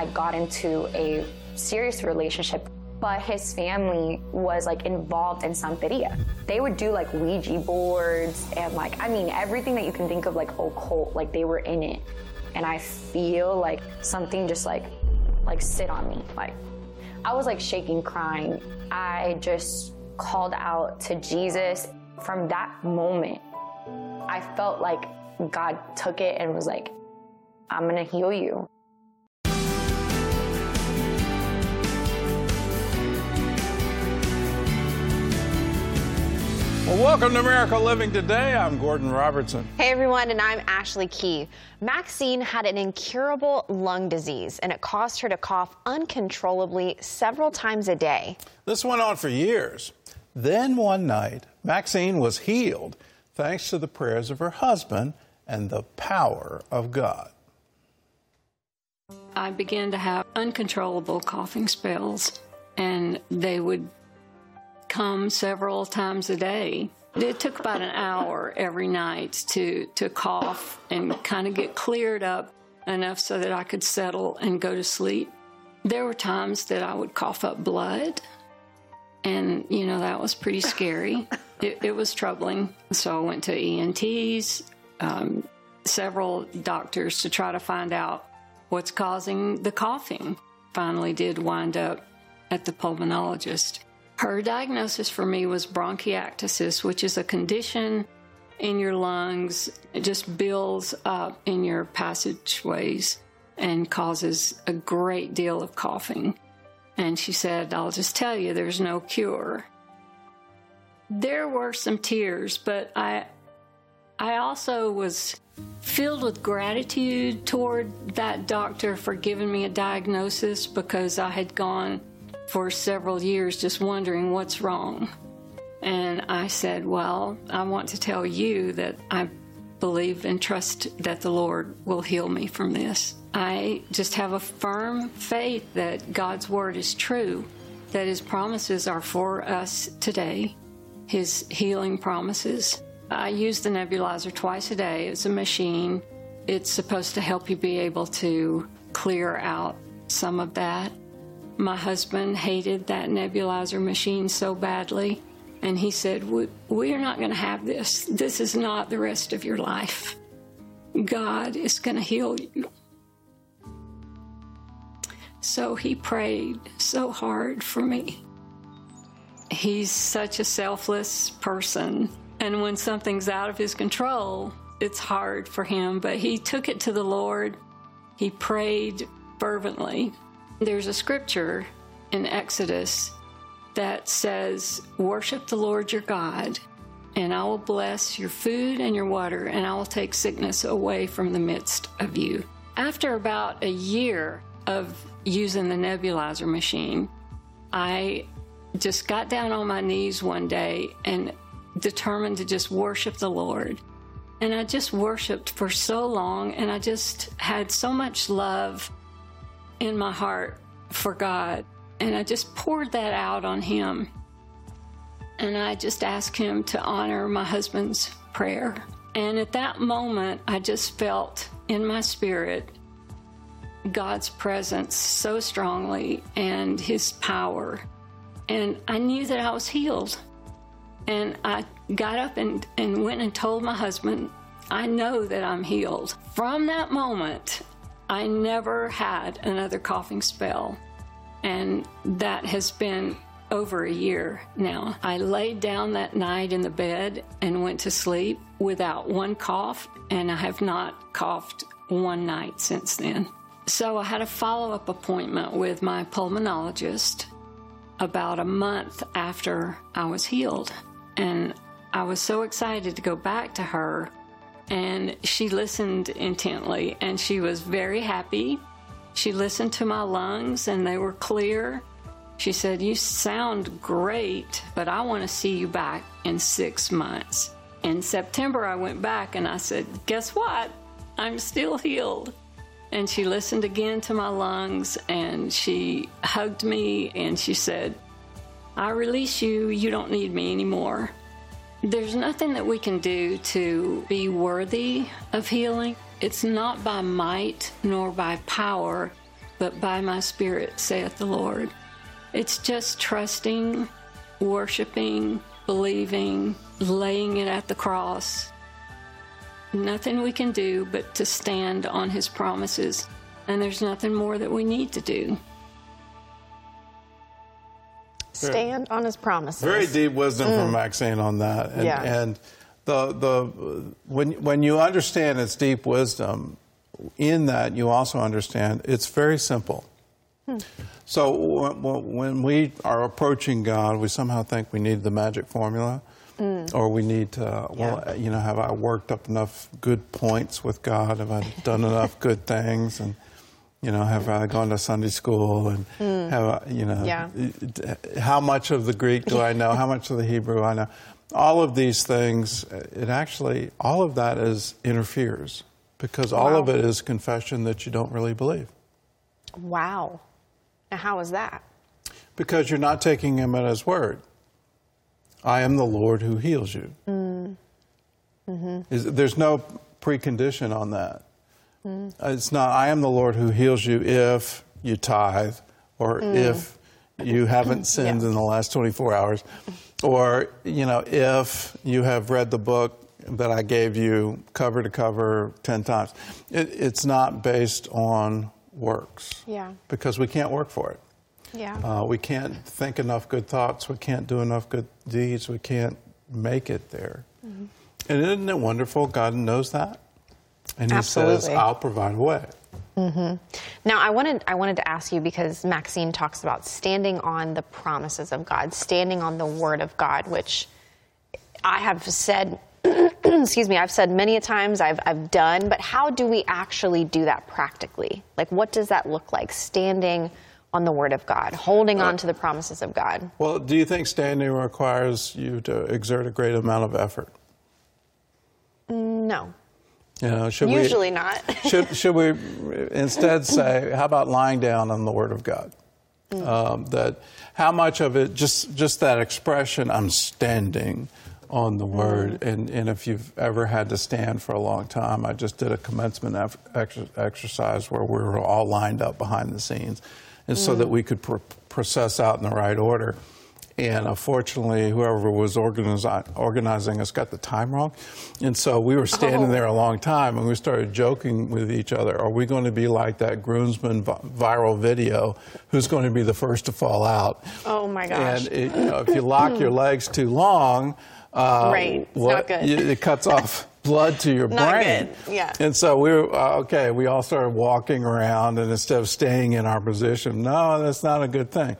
had got into a serious relationship, but his family was like involved in Santeria. They would do like Ouija boards and like, I mean, everything that you can think of like occult, like they were in it. And I feel like something just like sit on me. Like I was like shaking, crying. I just called out to Jesus. From that moment, I felt like God took it and was like, I'm gonna heal you. Well, welcome to Miracle Living Today. I'm Gordon Robertson. Hey, everyone, and I'm Ashley Key. Maxine had an incurable lung disease, and it caused her to cough uncontrollably several times a day. This went on for years. Then one night, Maxine was healed thanks to the prayers of her husband and the power of God. I began to have uncontrollable coughing spells, and they would come several times a day. It took about an hour every night to cough and kind of get cleared up enough so that I could settle and go to sleep. There were times that I would cough up blood, and, you know, that was pretty scary. It was troubling. So I went to ENTs, several doctors to try to find out what's causing the coughing. Finally did wind up at the pulmonologist. Her diagnosis for me was bronchiectasis, which is a condition in your lungs. It just builds up in your passageways and causes a great deal of coughing. And she said, I'll just tell you, there's no cure. There were some tears, but I also was filled with gratitude toward that doctor for giving me a diagnosis, because I had gone for several years just wondering what's wrong. And I said, well, I want to tell you that I believe and trust that the Lord will heal me from this. I just have a firm faith that God's word is true, that his promises are for us today, his healing promises. I use the nebulizer twice a day. It's a machine. It's supposed to help you be able to clear out some of that. My husband hated that nebulizer machine so badly, and he said, we're not going to have this. This is not the rest of your life. God is going to heal you. So he prayed so hard for me. He's such a selfless person, and when something's out of his control, it's hard for him, but he took it to the Lord. He prayed fervently. There's a scripture in Exodus that says, worship the Lord your God, and I will bless your food and your water, and I will take sickness away from the midst of you. After about a year of using the nebulizer machine, I just got down on my knees one day and determined to just worship the Lord. And I just worshiped for so long, and I just had so much love in my heart for God, and I just poured that out on him. And I just asked him to honor my husband's prayer. And at that moment, I just felt in my spirit God's presence so strongly and his power. And I knew that I was healed. And I got up and went and told my husband, I know that I'm healed. From that moment, I never had another coughing spell. And that has been over a year now. I laid down that night in the bed and went to sleep without one cough, and I have not coughed one night since then. So I had a follow-up appointment with my pulmonologist about a month after I was healed. And I was so excited to go back to her, and she listened intently, and she was very happy. She listened to my lungs, and they were clear. She said, you sound great, but I want to see you back in 6 months. In September, I went back, and I said, guess what? I'm still healed. And she listened again to my lungs, and she hugged me, and she said, I release you. You don't need me anymore. There's nothing that we can do to be worthy of healing. It's not by might nor by power, but by my Spirit, saith the Lord. It's just trusting, worshiping, believing, laying it at the cross. Nothing we can do but to stand on his promises, and there's nothing more that we need to do. Stand on his promises. Very deep wisdom from Maxine on that. And, and when you understand its deep wisdom, in that you also understand it's very simple. So when we are approaching God, we somehow think we need the magic formula, or we need to, well, you know, have I worked up enough good points with God? Have I done enough good things? And, you know, have I gone to Sunday school? And have I, you know, how much of the Greek do I know? How much of the Hebrew I know? All of these things, it actually, all of that interferes, because all of it is confession that you don't really believe. Wow. Now, how is that? Because you're not taking him at his word. I am the Lord who heals you. There's no precondition on that. It's not, I am the Lord who heals you if you tithe, or if you haven't sinned in the last 24 hours, or, you know, if you have read the book that I gave you cover to cover 10 times. It's not based on works. Because we can't work for it. We can't think enough good thoughts. We can't do enough good deeds. We can't make it there. And isn't it wonderful? God knows that. And he says, I'll provide a way. Now, I wanted to ask you, because Maxine talks about standing on the promises of God, standing on the word of God, which I have said, excuse me, I've said many a times, I've done, but how do we actually do that practically? Like, what does that look like, standing on the word of God, holding on to the promises of God? Well, do you think standing requires you to exert a great amount of effort? No. You know, Usually not. should we instead say, how about lying down on the word of God? That how much of it, just that expression, I'm standing on the word. And if you've ever had to stand for a long time, I just did a commencement exercise where we were all lined up behind the scenes, and so that we could process out in the right order. And unfortunately, whoever was organizing us got the time wrong. And so we were standing there a long time, and we started joking with each other. Are we going to be like that groomsman viral video? Who's going to be the first to fall out? Oh, my gosh. And you know, if you lock your legs too long, it's not good. It cuts off blood to your brain. Not good, yeah. And so we were, we all started walking around, and instead of staying in our position, no, that's not a good thing.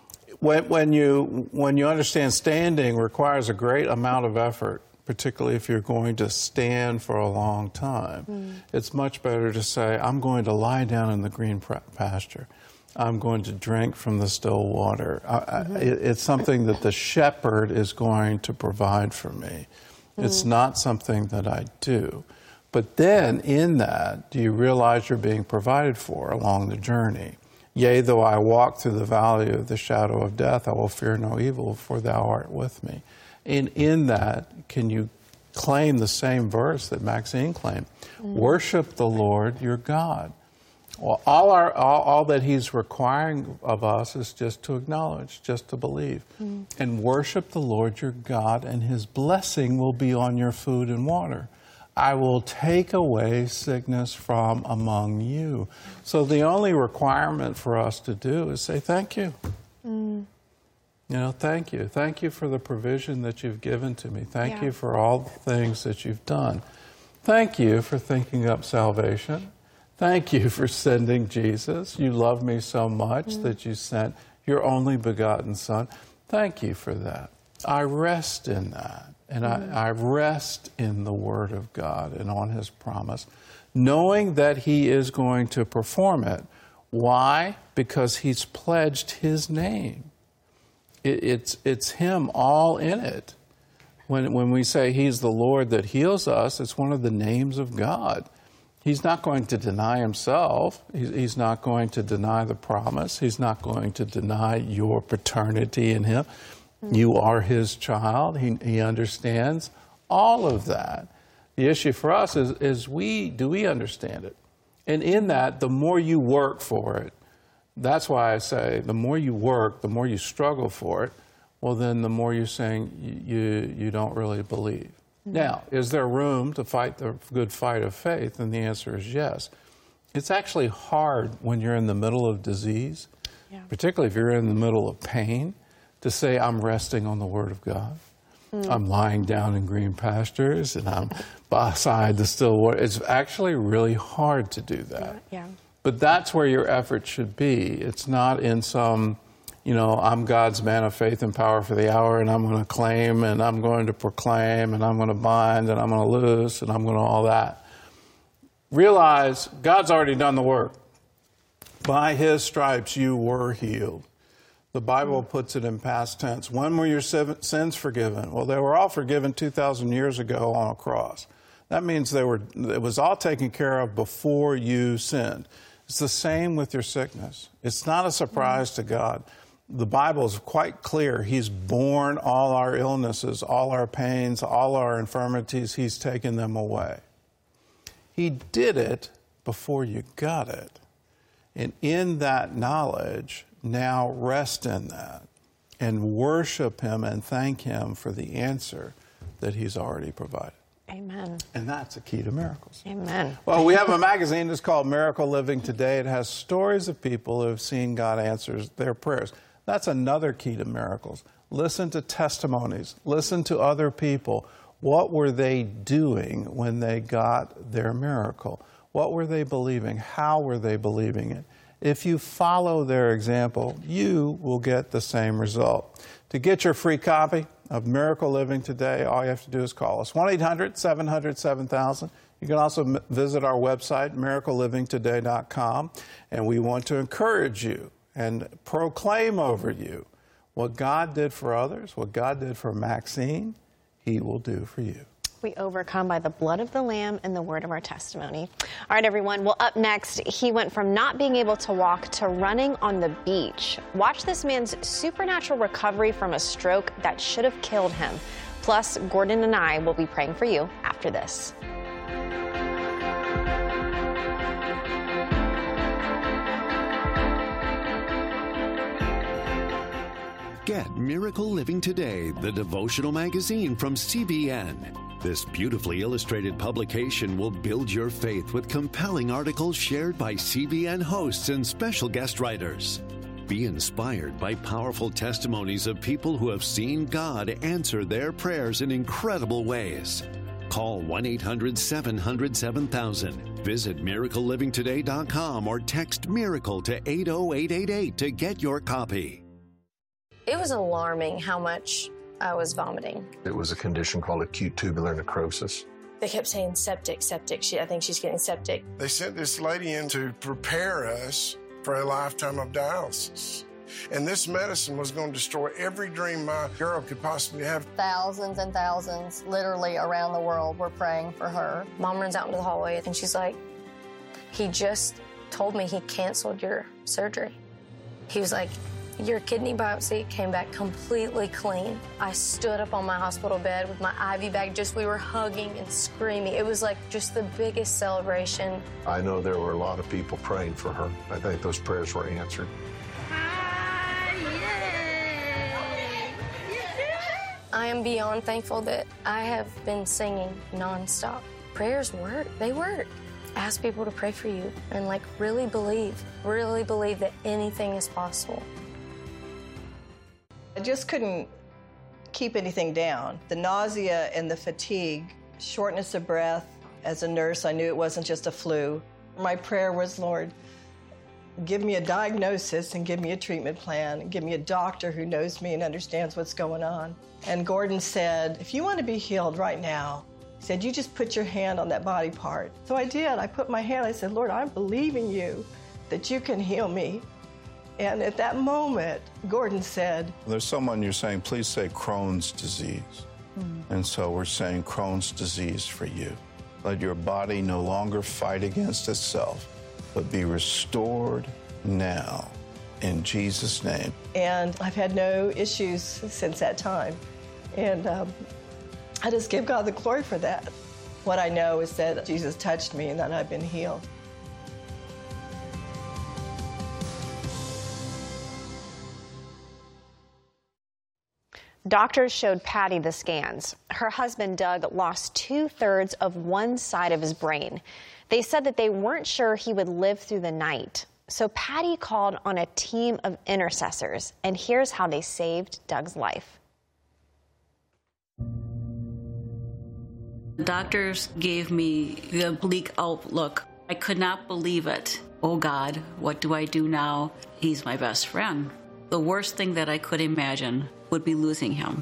When you understand standing requires a great amount of effort, particularly if you're going to stand for a long time, it's much better to say, I'm going to lie down in the green pasture. I'm going to drink from the still water. It's something that the shepherd is going to provide for me. It's not something that I do. But then in that, do you realize you're being provided for along the journey? Yea, though I walk through the valley of the shadow of death, I will fear no evil, for thou art with me. And in that, can you claim the same verse that Maxine claimed? Worship the Lord your God. Well, all that he's requiring of us is just to acknowledge, just to believe. And worship the Lord your God, and his blessing will be on your food and water. I will take away sickness from among you. So the only requirement for us to do is say thank you. You know, thank you. Thank you for the provision that you've given to me. Thank you for all the things that you've done. Thank you for thinking up salvation. Thank you for sending Jesus. You love me so much that you sent your only begotten Son. Thank you for that. I rest in that. And I rest in the Word of God and on his promise, knowing that he is going to perform it. Why? Because he's pledged his name. It's him all in it. When we say he's the Lord that heals us, it's one of the names of God. He's not going to deny himself. He's not going to deny the promise. He's not going to deny your paternity in him. You are his child. He understands all of that. The issue for us is do we understand it? And in that, the more you work for it, That's why I say the more you work, the more you struggle for it, well, then the more you're saying you don't really believe. Now, is there room to fight the good fight of faith? And the answer is yes. It's actually hard when you're in the middle of disease, particularly if you're in the middle of pain, to say, I'm resting on the Word of God. I'm lying down in green pastures, and I'm beside the still water. It's actually really hard to do that. But that's where your effort should be. It's not in some, I'm God's man of faith and power for the hour, and I'm going to claim, and I'm going to proclaim, and I'm going to bind, and I'm going to loose, and I'm going to all that. Realize God's already done the work. By His stripes you were healed. The Bible puts it in past tense. When were your sins forgiven? Well, they were all forgiven 2,000 years ago on a cross. That means it was all taken care of before you sinned. It's the same with your sickness. It's not a surprise to God. The Bible is quite clear. He's borne all our illnesses, all our pains, all our infirmities. He's taken them away. He did it before you got it. And in that knowledge, now rest in that and worship Him and thank Him for the answer that He's already provided. Amen. And that's a key to miracles. Amen. Well, we have a magazine that's called Miracle Living Today. It has stories of people who have seen God answer their prayers. That's another key to miracles. Listen to testimonies. Listen to other people. What were they doing when they got their miracle? What were they believing? How were they believing it? If you follow their example, you will get the same result. To get your free copy of Miracle Living Today, all you have to do is call us, 1-800-700-7000. You can also visit our website, miraclelivingtoday.com, and we want to encourage you and proclaim over you what God did for others, what God did for Maxine, He will do for you. We overcome by the blood of the Lamb and the word of our testimony. All right, everyone. Well, up next, he went from not being able to walk to running on the beach. Watch this man's supernatural recovery from a stroke that should have killed him. Plus, Gordon and I will be praying for you after this. Get Miracle Living Today, the devotional magazine from CBN. This beautifully illustrated publication will build your faith with compelling articles shared by CBN hosts and special guest writers. Be inspired by powerful testimonies of people who have seen God answer their prayers in incredible ways. Call 1-800-700-7000. Visit miraclelivingtoday.com or text MIRACLE to 80888 to get your copy. It was alarming how much I was vomiting. It was a condition called acute tubular necrosis. They kept saying septic. I think she's getting septic. They sent this lady in to prepare us for a lifetime of dialysis. And this medicine was going to destroy every dream my girl could possibly have. Thousands and thousands, literally around the world, were praying for her. Mom runs out into the hallway and she's like, he just told me he canceled your surgery. He was like, your kidney biopsy came back completely clean. I stood up on my hospital bed with my IV bag, we were hugging and screaming. It was like just the biggest celebration. I know there were a lot of people praying for her. I think those prayers were answered. I am beyond thankful that I have been singing nonstop. Prayers work, they work. Ask people to pray for you and really believe that anything is possible. I just couldn't keep anything down. The nausea and the fatigue, shortness of breath. As a nurse, I knew it wasn't just a flu. My prayer was, Lord, give me a diagnosis and give me a treatment plan and give me a doctor who knows me and understands what's going on. And Gordon said, if you want to be healed right now, he said, you just put your hand on that body part. So I did. I put my hand, I said, Lord, I'm believing you that you can heal me. And at that moment, Gordon said, there's someone you're saying, please say Crohn's disease. And so we're saying Crohn's disease for you. Let your body no longer fight against itself, but be restored now in Jesus' name. And I've had no issues since that time. And I just give God the glory for that. What I know is that Jesus touched me and that I've been healed. Doctors showed Patty the scans. Her husband, Doug, lost 2/3 of one side of his brain. They said that they weren't sure he would live through the night. So Patty called on a team of intercessors, and here's how they saved Doug's life. Doctors gave me the bleak outlook. I could not believe it. Oh God, what do I do now? He's my best friend. The worst thing that I could imagine would be losing him.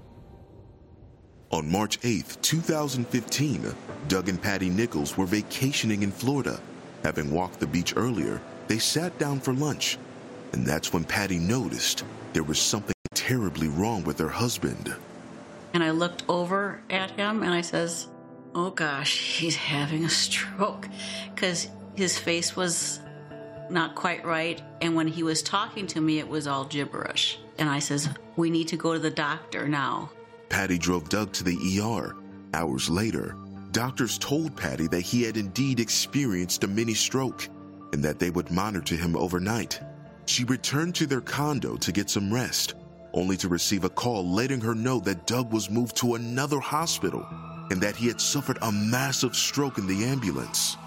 On March 8th, 2015, Doug and Patty Nichols were vacationing in Florida. Having walked the beach earlier, they sat down for lunch. And that's when Patty noticed there was something terribly wrong with her husband. And I looked over at him and I says, oh gosh, he's having a stroke. Because his face was not quite right. And when he was talking to me, it was all gibberish. And I says, we need to go to the doctor now. Patty drove Doug to the ER. Hours later, doctors told Patty that he had indeed experienced a mini stroke and that they would monitor him overnight. She returned to their condo to get some rest, only to receive a call letting her know that Doug was moved to another hospital and that he had suffered a massive stroke in the ambulance.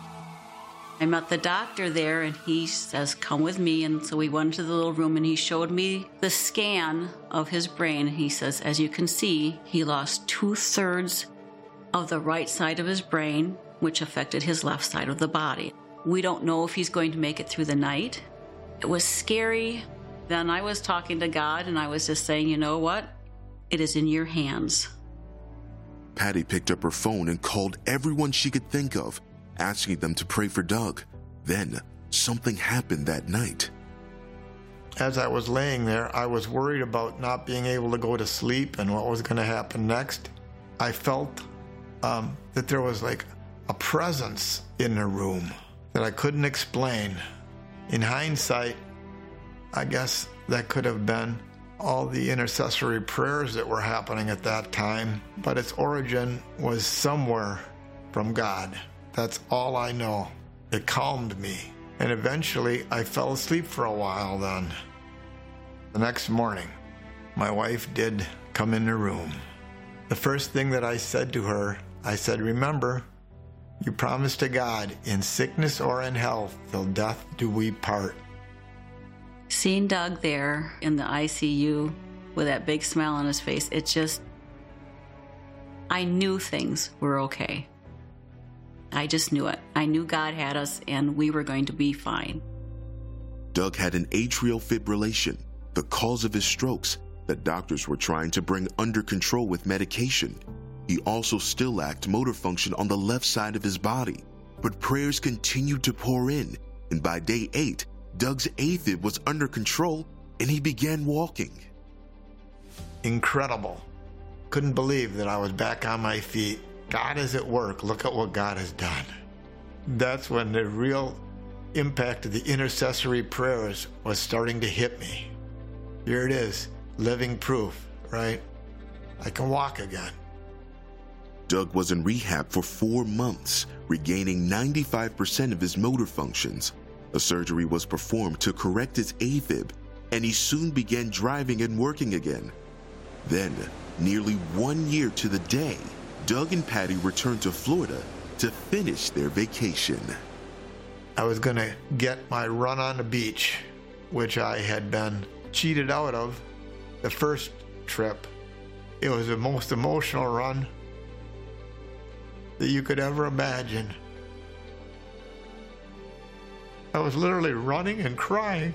I met the doctor there and he says, come with me. And so we went to the little room and he showed me the scan of his brain. He says, as you can see, he lost 2/3 of the right side of his brain, which affected his left side of the body. We don't know if he's going to make it through the night. It was scary. Then I was talking to God and I was just saying, you know what? It is in your hands. Patty picked up her phone and called everyone she could think of, asking them to pray for Doug. Then, something happened that night. As I was laying there, I was worried about not being able to go to sleep and what was going to happen next. I felt that there was like a presence in the room that I couldn't explain. In hindsight, I guess that could have been all the intercessory prayers that were happening at that time, but its origin was somewhere from God. That's all I know. It calmed me. And eventually, I fell asleep for a while then. The next morning, my wife did come in the room. The first thing that I said to her, I said, remember, you promised to God, in sickness or in health, till death do we part. Seeing Doug there in the ICU with that big smile on his face, it just, I knew things were okay. I just knew it. I knew God had us and we were going to be fine. Doug had an atrial fibrillation, the cause of his strokes that doctors were trying to bring under control with medication. He also still lacked motor function on the left side of his body, but prayers continued to pour in, and by day 8, Doug's AFib was under control and he began walking. Incredible. Couldn't believe that I was back on my feet. God is at work. Look at what God has done. That's when the real impact of the intercessory prayers was starting to hit me. Here it is, living proof, right? I can walk again. Doug was in rehab for 4 months, regaining 95% of his motor functions. A surgery was performed to correct his AFib, and he soon began driving and working again. Then, nearly 1 year to the day, Doug and Patty returned to Florida to finish their vacation. I was going to get my run on the beach, which I had been cheated out of the first trip. It was the most emotional run that you could ever imagine. I was literally running and crying,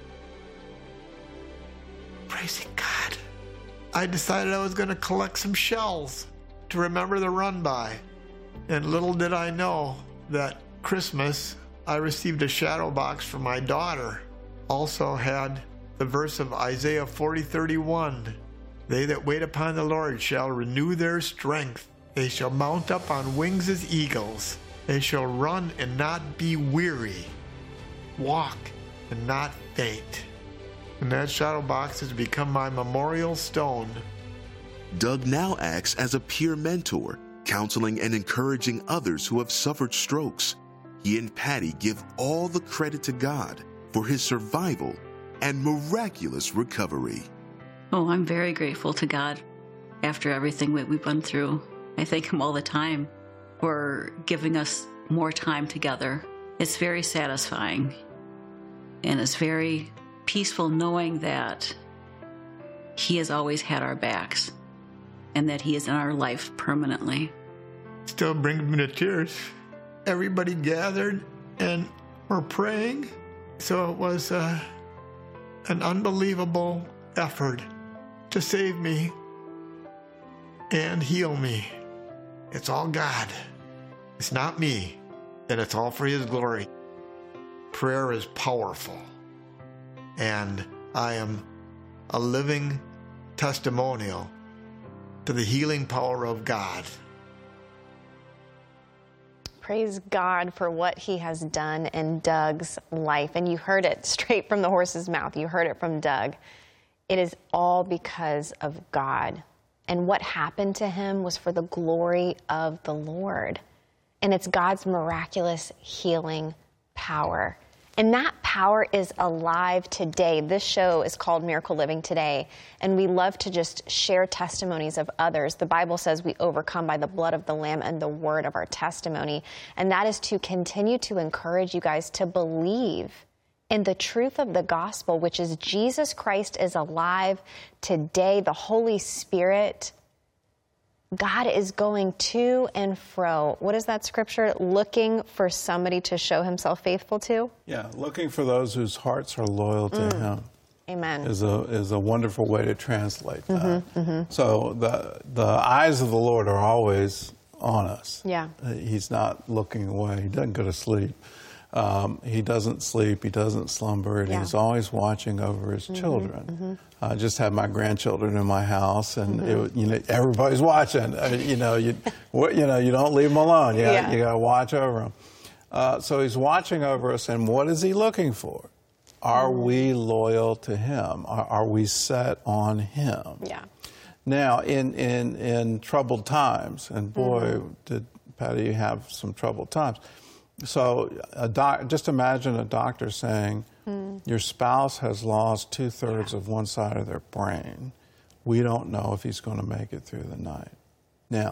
praising God. I decided I was going to collect some shells to remember the run by. And little did I know that Christmas, I received a shadow box from my daughter. Also had the verse of Isaiah 40:31. They that wait upon the Lord shall renew their strength. They shall mount up on wings as eagles. They shall run and not be weary, walk and not faint. And that shadow box has become my memorial stone. Doug now acts as a peer mentor, counseling and encouraging others who have suffered strokes. He and Patty give all the credit to God for his survival and miraculous recovery. Oh, I'm very grateful to God after everything that we've been through. I thank him all the time for giving us more time together. It's very satisfying, and it's very peaceful knowing that he has always had our backs and that he is in our life permanently. Still brings me to tears. Everybody gathered and were praying, so it was an unbelievable effort to save me and heal me. It's all God. It's not me, and it's all for his glory. Prayer is powerful, and I am a living testimonial to the healing power of God. Praise God for what he has done in Doug's life. And you heard it straight from the horse's mouth. You heard it from Doug. It is all because of God. And what happened to him was for the glory of the Lord. And it's God's miraculous healing power. And that power is alive today. This show is called Miracle Living Today, and we love to just share testimonies of others. The Bible says we overcome by the blood of the Lamb and the word of our testimony, and that is to continue to encourage you guys to believe in the truth of the gospel, which is Jesus Christ is alive today. The Holy Spirit, God is going to and fro. What is that scripture? Looking for somebody to show himself faithful to? Yeah, looking for those whose hearts are loyal to him. Amen. Is a wonderful way to translate that. So the eyes of the Lord are always on us. Yeah. He's not looking away. He doesn't go to sleep. He doesn't sleep. He doesn't slumber. And he's always watching over his children. I just had my grandchildren in my house, and everybody's watching. You don't leave them alone. You got to watch over them. So he's watching over us, and what is he looking for? Are we loyal to him? Are we set on him? Yeah. Now, in troubled times, and boy, did Patty have some troubled times. So just imagine a doctor saying, your spouse has lost 2/3 of one side of their brain. We don't know if he's going to make it through the night. Now,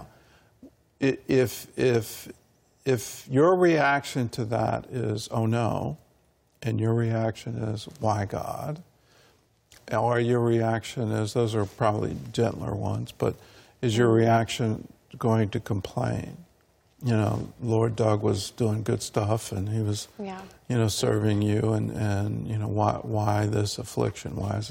if your reaction to that is, oh no, and your reaction is, why God? Or your reaction is, those are probably gentler ones, but is your reaction going to complain? Lord, Doug was doing good stuff, and he was, serving you, and why this affliction?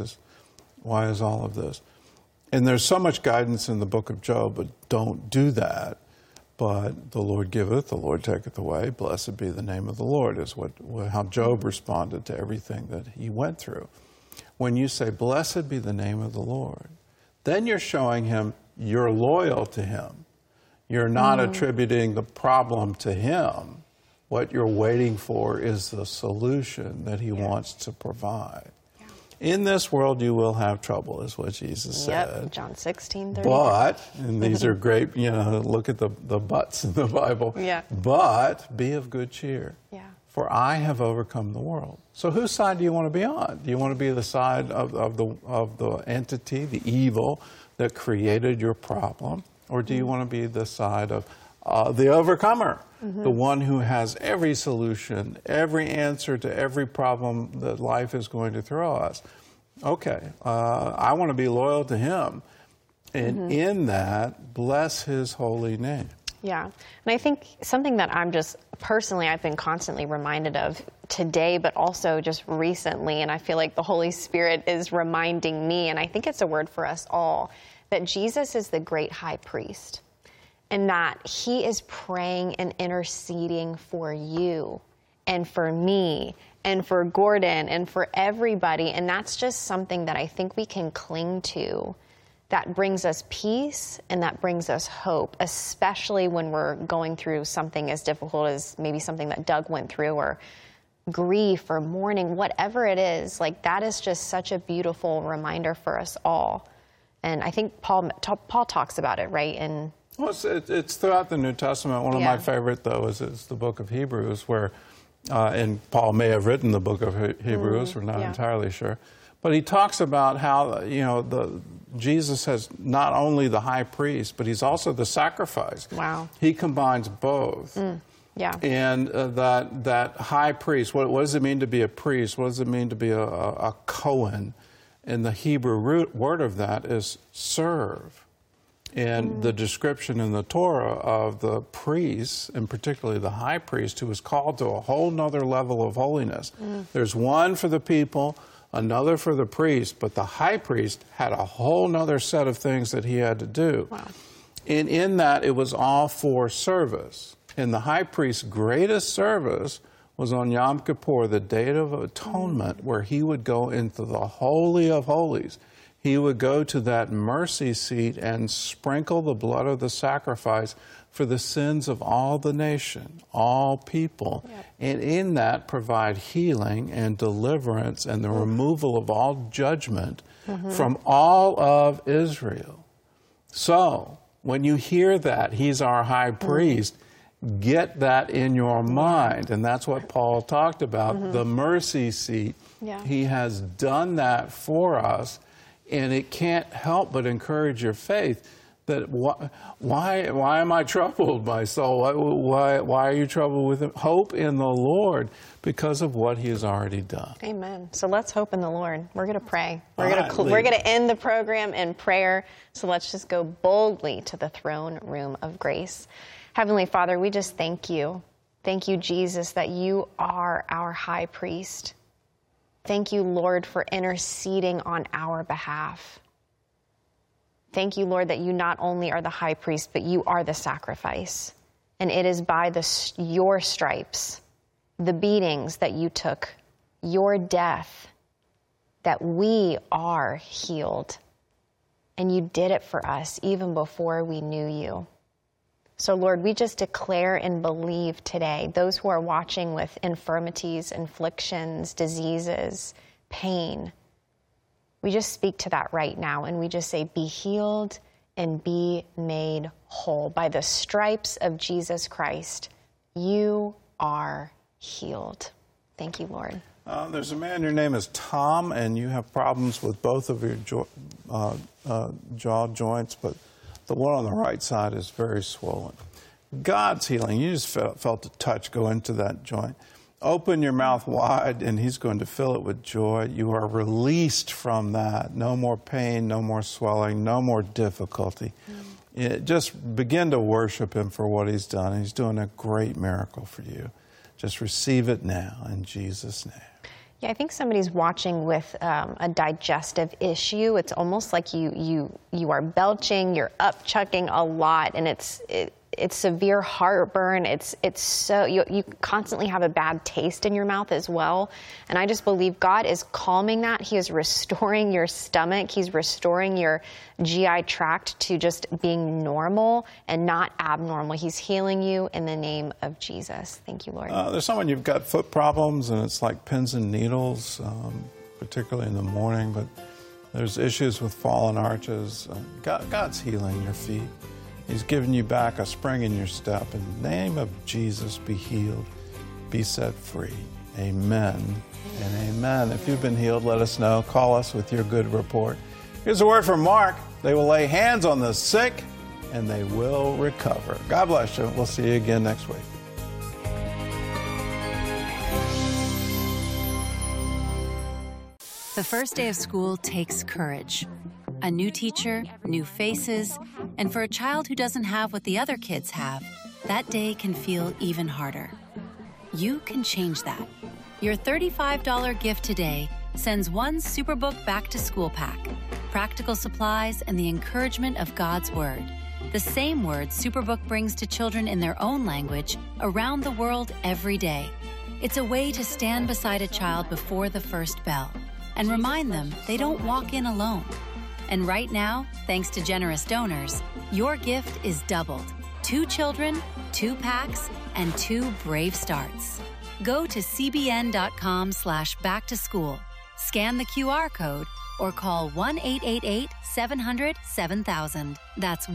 Why is all of this? And there's so much guidance in the book of Job, but don't do that. But the Lord giveth, the Lord taketh away. Blessed be the name of the Lord, is how Job responded to everything that he went through. When you say, blessed be the name of the Lord, then you're showing him you're loyal to him. You're not attributing the problem to him. What you're waiting for is the solution that he wants to provide. Yeah. In this world you will have trouble, is what Jesus said. John 16:30. But, and these are great, look at the buts in the Bible. Yeah. But be of good cheer. Yeah. For I have overcome the world. So whose side do you want to be on? Do you want to be the side of the entity, the evil that created your problem? Or do you want to be the side of the overcomer, the one who has every solution, every answer to every problem that life is going to throw us? Okay, I want to be loyal to him. And in that, bless his holy name. Yeah. And I think something that I've been constantly reminded of today, but also just recently, and I feel like the Holy Spirit is reminding me, and I think it's a word for us all, that Jesus is the great high priest, and that he is praying and interceding for you and for me and for Gordon and for everybody. And that's just something that I think we can cling to, that brings us peace and that brings us hope, especially when we're going through something as difficult as maybe something that Doug went through, or grief or mourning, whatever it is. Like, that is just such a beautiful reminder for us all. And I think Paul talks about it, right? Well, it's throughout the New Testament. One of my favorite, though, is the book of Hebrews, where, and Paul may have written the book of Hebrews, we're not entirely sure, But he talks about how, Jesus has not only the high priest, but he's also the sacrifice. Wow. He combines both. Yeah. And that high priest, what does it mean to be a priest? What does it mean to be a Cohen? And the Hebrew word of that is serve. And the description in the Torah of the priests, and particularly the high priest, who was called to a whole nother level of holiness. There's one for the people, another for the priest, but the high priest had a whole nother set of things that he had to do. Wow. And in that, it was all for service. And the high priest's greatest service was on Yom Kippur, the Day of Atonement, where he would go into the Holy of Holies. He would go to that mercy seat and sprinkle the blood of the sacrifice for the sins of all the nation, all people. Yep. And in that provide healing and deliverance and the removal of all judgment from all of Israel. So, when you hear that, he's our high priest, get that in your mind. And that's what Paul talked about, the mercy seat. Yeah. He has done that for us. And it can't help but encourage your faith that why am I troubled, my soul? Why are you troubled with it? Hope in the Lord because of what he has already done. Amen. So let's hope in the Lord. We're going to pray. We're going to end the program in prayer. So let's just go boldly to the throne room of grace. Heavenly Father, we just thank you. Thank you, Jesus, that you are our high priest. Thank you, Lord, for interceding on our behalf. Thank you, Lord, that you not only are the high priest, but you are the sacrifice. And it is by your stripes, the beatings that you took, your death, that we are healed. And you did it for us even before we knew you. So, Lord, we just declare and believe today, those who are watching with infirmities, afflictions, diseases, pain, we just speak to that right now, and we just say, be healed and be made whole. By the stripes of Jesus Christ, you are healed. Thank you, Lord. There's a man, your name is Tom, and you have problems with both of your jaw joints, but the one on the right side is very swollen. God's healing. You just felt a touch go into that joint. Open your mouth wide, and he's going to fill it with joy. You are released from that. No more pain, no more swelling, no more difficulty. Just begin to worship him for what he's done. He's doing a great miracle for you. Just receive it now in Jesus' name. Yeah, I think somebody's watching with a digestive issue. It's almost like you are belching, you're upchucking a lot, and it's severe heartburn. It's so you constantly have a bad taste in your mouth as well. And I just believe God is calming that. He is restoring your stomach. He's restoring your GI tract to just being normal and not abnormal. He's healing you in the name of Jesus. Thank you, Lord. There's someone, you've got foot problems, and it's like pins and needles, particularly in the morning, but there's issues with fallen arches. God's healing your feet. He's given you back a spring in your step. In the name of Jesus, be healed, be set free. Amen and amen. If you've been healed, let us know. Call us with your good report. Here's a word from Mark. They will lay hands on the sick, and they will recover. God bless you. We'll see you again next week. The first day of school takes courage. A new teacher, new faces, and for a child who doesn't have what the other kids have, that day can feel even harder. You can change that. Your $35 gift today sends one Superbook Back to School pack, practical supplies, and the encouragement of God's Word. The same word Superbook brings to children in their own language around the world every day. It's a way to stand beside a child before the first bell and remind them they don't walk in alone. And right now, thanks to generous donors, your gift is doubled. 2 children, 2 packs, and 2 brave starts. Go to cbn.com/backtoschool, scan the QR code, or call 1-888-700-7000. That's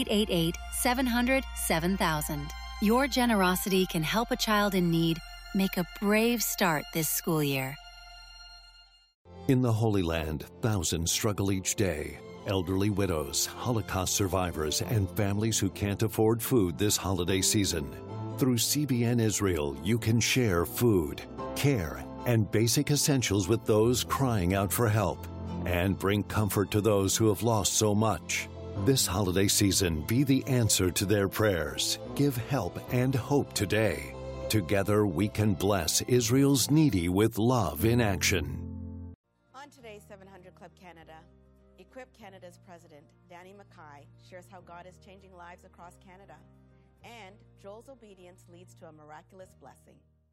1-888-700-7000. Your generosity can help a child in need make a brave start this school year. In the Holy Land, thousands struggle each day. Elderly widows, Holocaust survivors, and families who can't afford food this holiday season. Through CBN Israel, you can share food, care, and basic essentials with those crying out for help, and bring comfort to those who have lost so much. This holiday season, be the answer to their prayers. Give help and hope today. Together, we can bless Israel's needy with love in action. On today's 700 Club Canada, Equip Canada's president, Danny Mackay, shares how God is changing lives across Canada, and Joel's obedience leads to a miraculous blessing.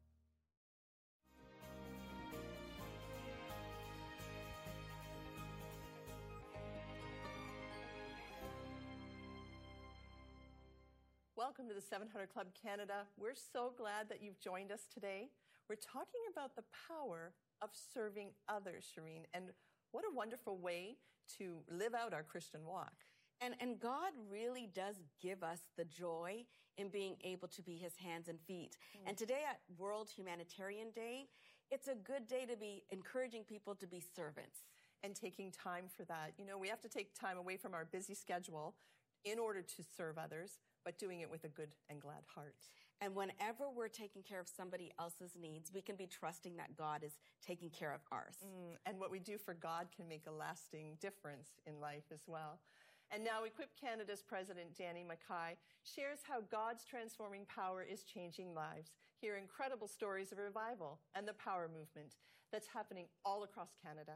Welcome to the 700 Club Canada. We're so glad that you've joined us today. We're talking about the power of serving others, Shireen, and what a wonderful way to live out our Christian walk. And God really does give us the joy in being able to be his hands and feet. And today at World Humanitarian Day, it's a good day to be encouraging people to be servants. And taking time for that. You know, we have to take time away from our busy schedule in order to serve others, but doing it with a good and glad heart. And whenever we're taking care of somebody else's needs, we can be trusting that God is taking care of ours. And what we do for God can make a lasting difference in life as well. And now Equip Canada's president, Danny Mackay, shares how God's transforming power is changing lives. Hear incredible stories of revival and the power movement that's happening all across Canada.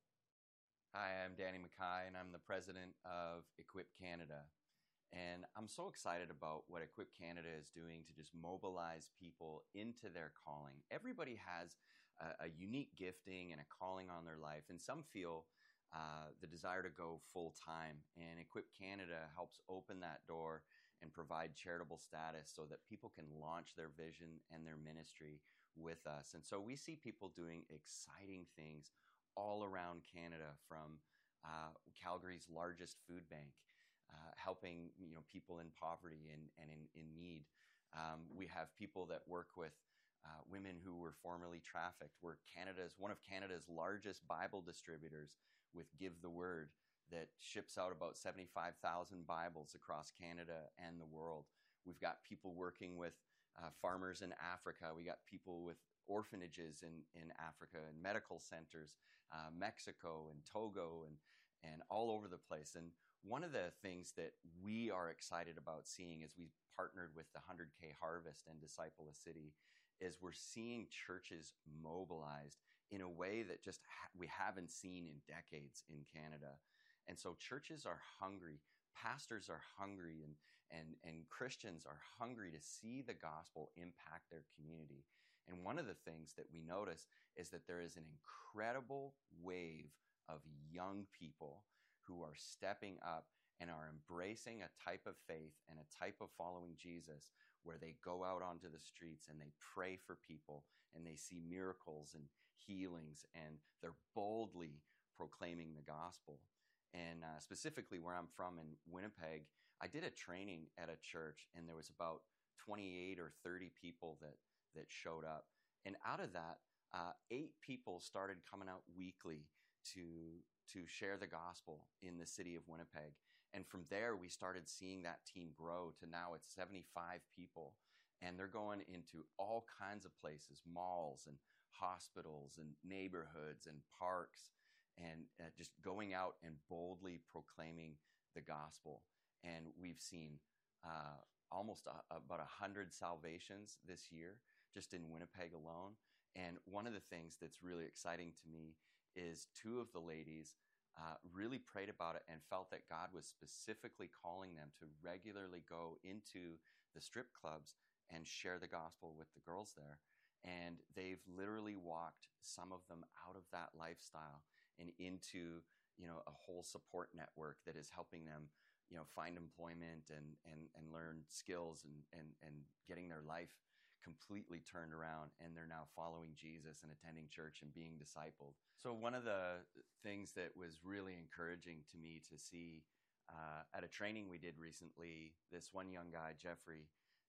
Hi, I'm Danny Mackay, and I'm the president of Equip Canada. And I'm so excited about what Equip Canada is doing to just mobilize people into their calling. Everybody has a unique gifting and a calling on their life, and some feel the desire to go full time. And Equip Canada helps open that door and provide charitable status so that people can launch their vision and their ministry with us. And so we see people doing exciting things all around Canada, from Calgary's largest food bank, helping people in poverty and in need. We have people that work with women who were formerly trafficked. We're one of Canada's largest Bible distributors with Give the Word, that ships out about 75,000 Bibles across Canada and the world. We've got people working with farmers in Africa. We got people with orphanages in Africa and medical centers, Mexico and Togo and all over the place. And one of the things that we are excited about seeing as we partnered with the 100K Harvest and Disciple a City is we're seeing churches mobilized in a way that just we haven't seen in decades in Canada. And so churches are hungry, pastors are hungry, and Christians are hungry to see the gospel impact their community. And one of the things that we notice is that there is an incredible wave of young people who are stepping up and are embracing a type of faith and a type of following Jesus where they go out onto the streets and they pray for people and they see miracles and healings, and they're boldly proclaiming the gospel. And specifically where I'm from in Winnipeg, I did a training at a church, and there was about 28 or 30 people that showed up. And out of that, 8 people started coming out weekly to share the gospel in the city of Winnipeg. And from there, we started seeing that team grow to now it's 75 people. And they're going into all kinds of places, malls and hospitals and neighborhoods and parks, and just going out and boldly proclaiming the gospel. And we've seen almost about 100 salvations this year, just in Winnipeg alone. And one of the things that's really exciting to me is 2 of the ladies really prayed about it and felt that God was specifically calling them to regularly go into the strip clubs and share the gospel with the girls there. And they've literally walked some of them out of that lifestyle and into, a whole support network that is helping them, find employment and learn skills and getting their life completely turned around. And they're now following Jesus and attending church and being discipled. So one of the things that was really encouraging to me to see at a training we did recently, this one young guy, Jeffrey,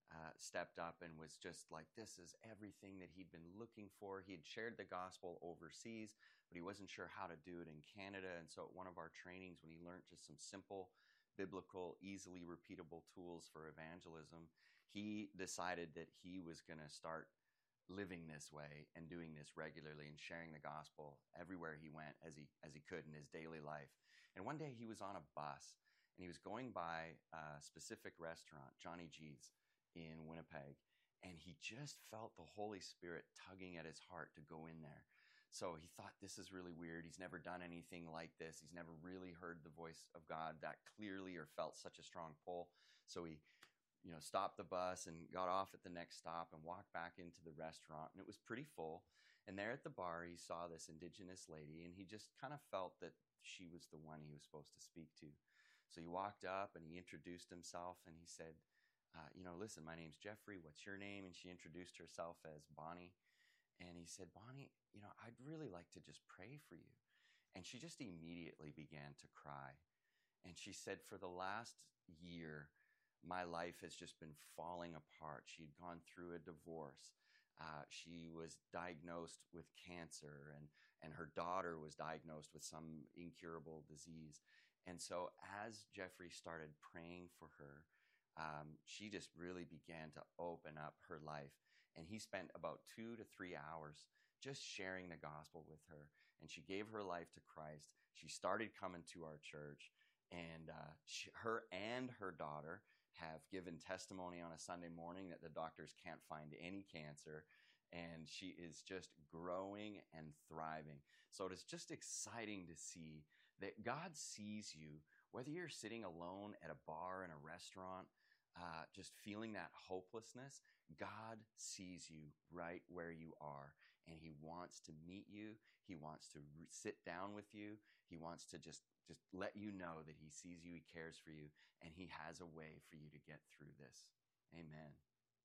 stepped up and was just like, this is everything that he'd been looking for. He had shared the gospel overseas, but he wasn't sure how to do it in Canada. And so at one of our trainings, when he learned just some simple, biblical, easily repeatable tools for evangelism, he decided that he was going to start living this way and doing this regularly and sharing the gospel everywhere he went as he could in his daily life. And one day he was on a bus and he was going by a specific restaurant, Johnny G's, in Winnipeg, and he just felt the Holy Spirit tugging at his heart to go in there. So he thought, this is really weird. He's never done anything like this. He's never really heard the voice of God that clearly or felt such a strong pull. So he, stopped the bus and got off at the next stop and walked back into the restaurant, and it was pretty full. And there at the bar, he saw this Indigenous lady, and he just kind of felt that she was the one he was supposed to speak to. So he walked up and he introduced himself, and he said, listen, my name's Jeffrey. What's your name? And she introduced herself as Bonnie. And he said, Bonnie, I'd really like to just pray for you. And she just immediately began to cry. And she said, for the last year, my life has just been falling apart. She'd gone through a divorce. She was diagnosed with cancer, and her daughter was diagnosed with some incurable disease. And so as Jeffrey started praying for her, she just really began to open up her life. And he spent about 2 to 3 hours just sharing the gospel with her. And she gave her life to Christ. She started coming to our church. And her and her daughter have given testimony on a Sunday morning that the doctors can't find any cancer. And she is just growing and thriving. So it is just exciting to see that God sees you, whether you're sitting alone at a bar in a restaurant, just feeling that hopelessness. God sees you right where you are, and he wants to meet you. He wants to sit down with you. He wants to just let you know that he sees you, he cares for you, and he has a way for you to get through this. Amen.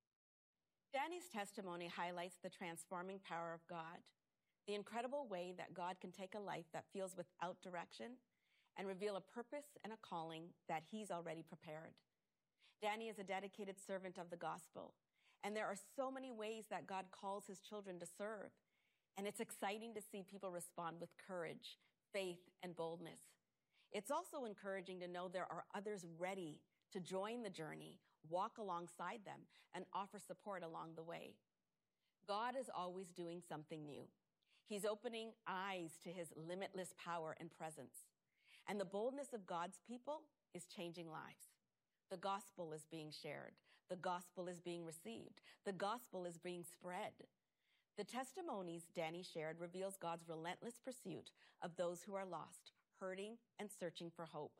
Danny's testimony highlights the transforming power of God, the incredible way that God can take a life that feels without direction and reveal a purpose and a calling that he's already prepared. Danny is a dedicated servant of the gospel, and there are so many ways that God calls his children to serve, and it's exciting to see people respond with courage, faith, and boldness. It's also encouraging to know there are others ready to join the journey, walk alongside them, and offer support along the way. God is always doing something new. He's opening eyes to his limitless power and presence. And the boldness of God's people is changing lives. The gospel is being shared. The gospel is being received. The gospel is being spread. The testimonies Danny shared reveals God's relentless pursuit of those who are lost, hurting, and searching for hope.